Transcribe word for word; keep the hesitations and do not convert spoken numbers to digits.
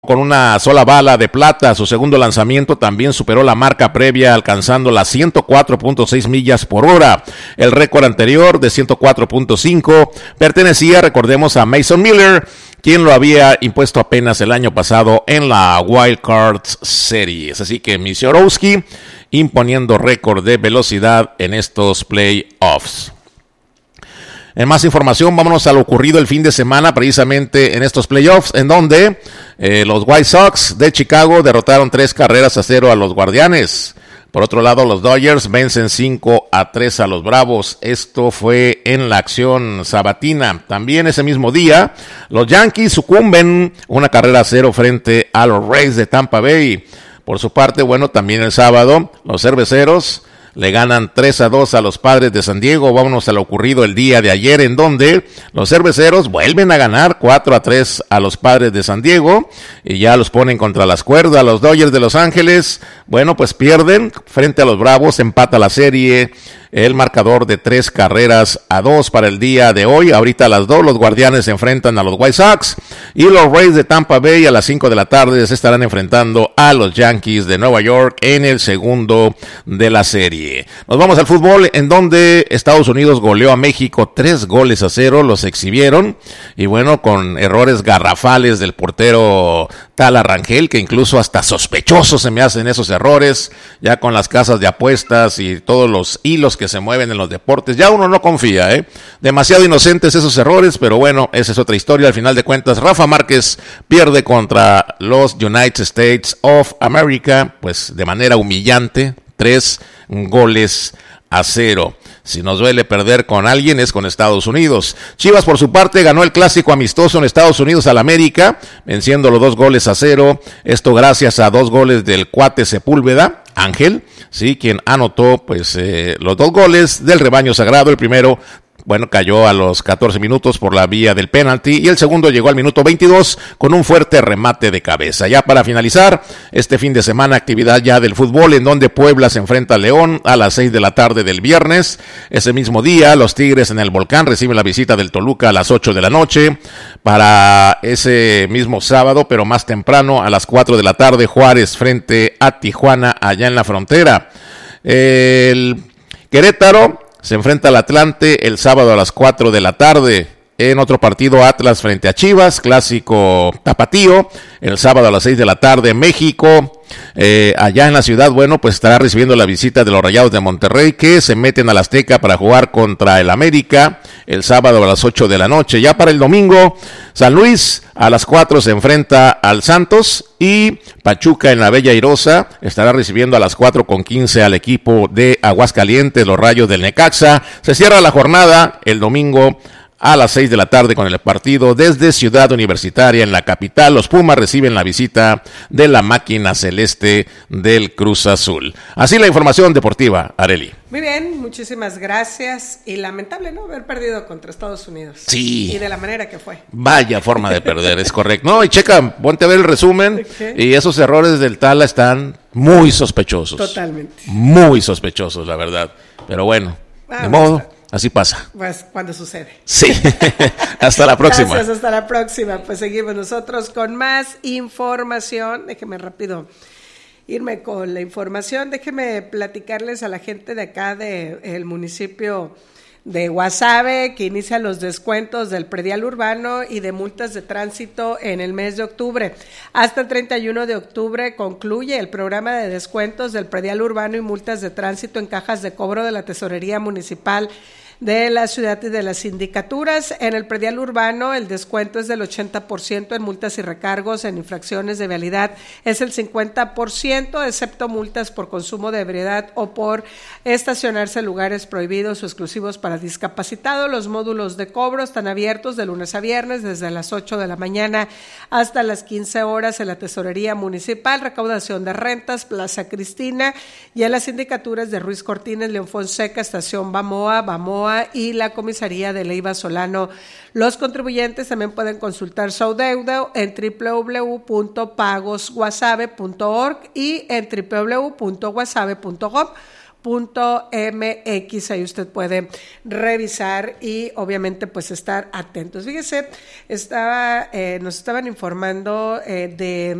con una sola bala de plata. Su segundo lanzamiento también superó la marca previa, alcanzando las ciento cuatro punto seis millas por hora. El récord anterior de ciento cuatro punto cinco pertenecía, recordemos, a Mason Miller, quien lo había impuesto apenas el año pasado en la Wild Card Series. Así que Misiorowski imponiendo récord de velocidad en estos playoffs. En más información, vámonos a lo ocurrido el fin de semana, precisamente en estos playoffs, en donde eh, los White Sox de Chicago derrotaron tres carreras a cero a los Guardianes. Por otro lado, los Dodgers vencen cinco a tres a los Bravos. Esto fue en la acción sabatina. También ese mismo día, los Yankees sucumben una carrera a cero frente a los Rays de Tampa Bay. Por su parte, bueno, también el sábado, los Cerveceros le ganan tres a dos a los Padres de San Diego. Vámonos a lo ocurrido el día de ayer, en donde los Cerveceros vuelven a ganar cuatro a tres a los Padres de San Diego y ya los ponen contra las cuerdas. Los Dodgers de Los Ángeles, bueno, pues pierden frente a los Bravos, empata la serie. El marcador de tres carreras a dos para el día de hoy. Ahorita a las dos los Guardianes se enfrentan a los White Sox y los Rays de Tampa Bay a las cinco de la tarde se estarán enfrentando a los Yankees de Nueva York en el segundo de la serie. Nos vamos al fútbol, en donde Estados Unidos goleó a México tres goles a cero, los exhibieron y bueno, con errores garrafales del portero Tala Rangel, que incluso hasta sospechosos se me hacen esos errores, ya con las casas de apuestas y todos los hilos que se mueven en los deportes, ya uno no confía, ¿eh? Demasiado inocentes esos errores, pero bueno, esa es otra historia. Al final de cuentas, Rafa Márquez pierde contra los United States of America, pues de manera humillante, tres goles a cero. Si nos duele perder con alguien es con Estados Unidos. Chivas, por su parte, ganó el clásico amistoso en Estados Unidos al América, venciendo los dos goles a cero. Esto gracias a dos goles del cuate Sepúlveda, Ángel, sí, quien anotó pues eh, los dos goles del rebaño sagrado. El primero, bueno, cayó a los catorce minutos por la vía del penalti y el segundo llegó al minuto veintidós con un fuerte remate de cabeza. Ya para finalizar este fin de semana, actividad ya del fútbol, en donde Puebla se enfrenta a León a las seis de la tarde del viernes. Ese mismo día, los Tigres en el Volcán reciben la visita del Toluca a las ocho de la noche. Para ese mismo sábado, pero más temprano, a las cuatro de la tarde, Juárez frente a Tijuana allá en la frontera. El Querétaro se enfrenta al Atlante el sábado a las cuatro de la tarde. En otro partido, Atlas frente a Chivas, clásico tapatío, el sábado a las seis de la tarde. México, eh, allá en la ciudad, bueno, pues estará recibiendo la visita de los Rayados de Monterrey, que se meten al Azteca para jugar contra el América el sábado a las ocho de la noche. Ya para el domingo, San Luis a las cuatro se enfrenta al Santos y Pachuca en la Bella Airosa estará recibiendo a las cuatro con quince al equipo de Aguascalientes, los Rayos del Necaxa. Se cierra la jornada el domingo a las seis de la tarde con el partido desde Ciudad Universitaria en la capital. Los Pumas reciben la visita de la máquina celeste del Cruz Azul. Así la información deportiva, Arely. Muy bien, muchísimas gracias. Y lamentable, ¿no?, haber perdido contra Estados Unidos. Sí. Y de la manera que fue. Vaya forma de perder, es correcto. No, y checa, ponte a ver el resumen. Okay. Y esos errores del Tala están muy sospechosos. Totalmente. Muy sospechosos, la verdad. Pero bueno, ah, de modo. Está. Así pasa. Pues cuando sucede. Sí. Hasta la próxima. Gracias, hasta la próxima. Pues seguimos nosotros con más información. Déjeme rápido irme con la información. Déjeme platicarles a la gente de acá del municipio de Guasave, que inicia los descuentos del predial urbano y de multas de tránsito en el mes de octubre. Hasta el treinta y uno de octubre concluye el programa de descuentos del predial urbano y multas de tránsito en cajas de cobro de la Tesorería Municipal de la ciudad y de las sindicaturas. En el predial urbano el descuento es del ochenta por ciento, en multas y recargos en infracciones de vialidad es el cincuenta por ciento, excepto multas por consumo de ebriedad o por estacionarse en lugares prohibidos o exclusivos para discapacitados. Los módulos de cobro están abiertos de lunes a viernes desde las ocho de la mañana hasta las quince horas en la Tesorería Municipal, recaudación de rentas, Plaza Cristina, y en las sindicaturas de Ruiz Cortines, León Fonseca, Estación Bamoa, Bamoa y la comisaría de Leiva Solano. Los contribuyentes también pueden consultar su deuda en doble u doble u doble u punto pagos guasave punto org y en doble u doble u doble u punto guasave punto gov punto m x, ahí usted puede revisar y obviamente pues estar atentos. Fíjese, estaba, eh, nos estaban informando eh, de